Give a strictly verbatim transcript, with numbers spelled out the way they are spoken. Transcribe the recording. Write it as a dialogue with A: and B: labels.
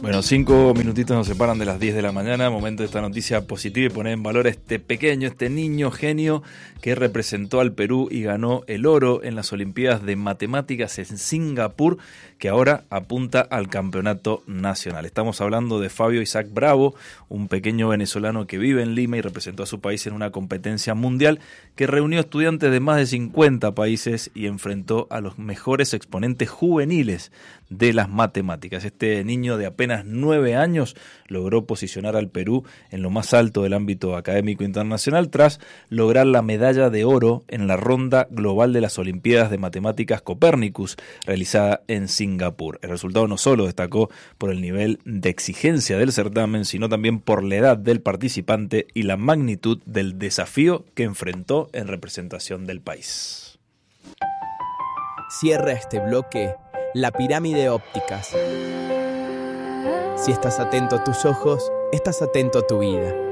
A: Bueno, cinco minutitos nos separan de las diez de la mañana, momento de esta noticia positiva y poner en valor a este pequeño, este niño genio que representó al Perú y ganó el oro en las Olimpiadas de Matemáticas en Singapur, que ahora apunta al campeonato nacional. Estamos hablando de Fabio Isaac Bravo, un pequeño venezolano que vive en Lima y representó a su país en una competencia mundial que reunió estudiantes de más de cincuenta países y enfrentó a los mejores exponentes juveniles de las matemáticas. Este niño de apenas nueve años logró posicionar al Perú en lo más alto del ámbito académico internacional tras lograr la medalla de oro en la ronda global de las Olimpiadas de Matemáticas Copernicus realizada en Singapur. El resultado no solo destacó por el nivel de exigencia del certamen, sino también por la edad del participante y la magnitud del desafío que enfrentó en representación del país.
B: Cierra este bloque la pirámide ópticas. Si estás atento a tus ojos, estás atento a tu vida.